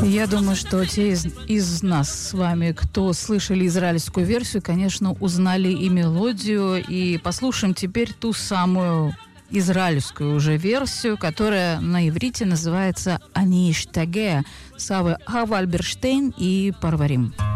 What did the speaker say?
Я думаю, что те из нас с вами, кто слышали израильскую версию, конечно, узнали и мелодию, и послушаем теперь ту самую израильскую уже версию, которая на иврите называется «Ани иштаге» Савы Альберштейн и Парварим.